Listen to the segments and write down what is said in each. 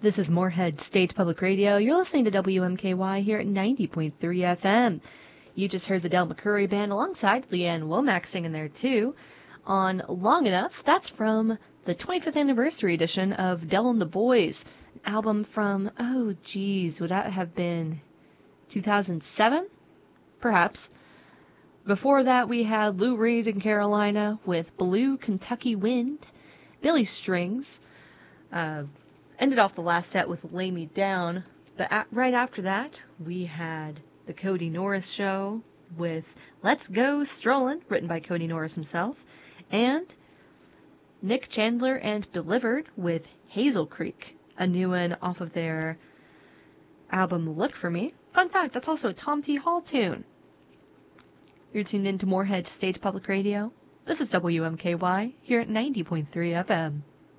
This is Moorhead State Public Radio. You're listening to WMKY here at 90.3 FM. You just heard the Del McCoury Band alongside Leanne Womack singing there too on Long Enough. That's from the 25th anniversary edition of Del and the Boys, an album from, would that have been 2007? Perhaps. Before that, we had Lou Reed and Carolina with Blue Kentucky Wind, Billy Strings. Ended off the last set with Lay Me Down, but right after that, we had the Cody Norris Show with Let's Go Strollin', written by Cody Norris himself, and Nick Chandler and Delivered with Hazel Creek, a new one off of their album Look For Me. Fun fact, that's also a Tom T. Hall tune. You're tuned into Moorhead State Public Radio. This is WMKY here at 90.3 FM.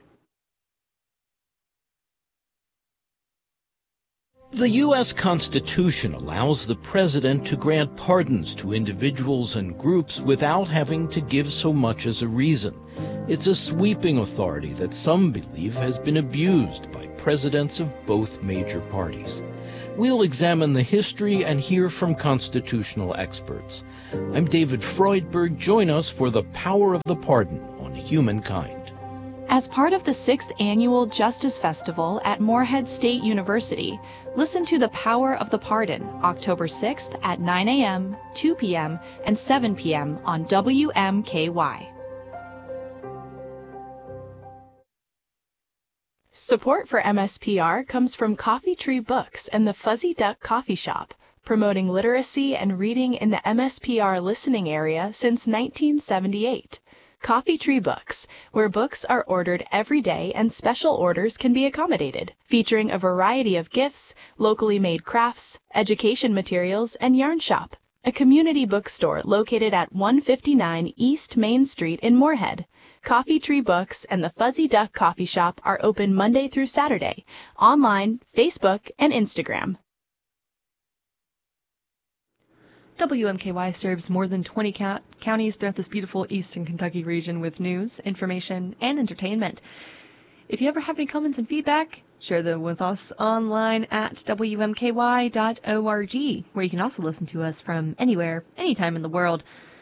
The U.S. Constitution allows the President to grant pardons to individuals and groups without having to give so much as a reason. It's a sweeping authority that some believe has been abused by presidents of both major parties. We'll examine the history and hear from constitutional experts. I'm David Freudberg. Join us for The Power of the Pardon on Humankind. As part of the 6th Annual Justice Festival at Moorhead State University, listen to The Power of the Pardon, October 6th at 9 a.m., 2 p.m., and 7 p.m. on WMKY. Support for MSPR comes from Coffee Tree Books and the Fuzzy Duck Coffee Shop, promoting literacy and reading in the MSPR listening area since 1978. Coffee Tree Books, where books are ordered every day and special orders can be accommodated, featuring a variety of gifts, locally made crafts, education materials, and yarn shop. A community bookstore located at 159 East Main Street in Moorhead. Coffee Tree Books and the Fuzzy Duck Coffee Shop are open Monday through Saturday, online, Facebook, and Instagram. WMKY serves more than 20 counties throughout this beautiful eastern Kentucky region with news, information, and entertainment. If you ever have any comments and feedback, share them with us online at WMKY.org, where you can also listen to us from anywhere, anytime in the world.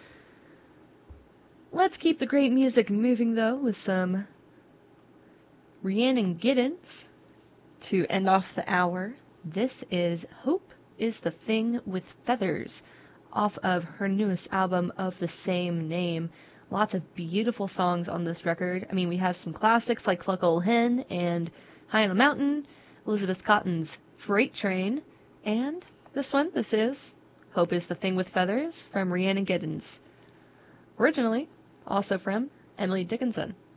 Let's keep the great music moving, though, with some Rhiannon Giddens to end off the hour. This is Hope is the Thing with Feathers, off of her newest album of the same name. Lots of beautiful songs on this record. I mean, we have some classics like Cluck Ol' Hen and High on a Mountain, Elizabeth Cotton's Freight Train, and this is Hope is the Thing with Feathers from Rhiannon Giddens. Originally, also from Emily Dickinson.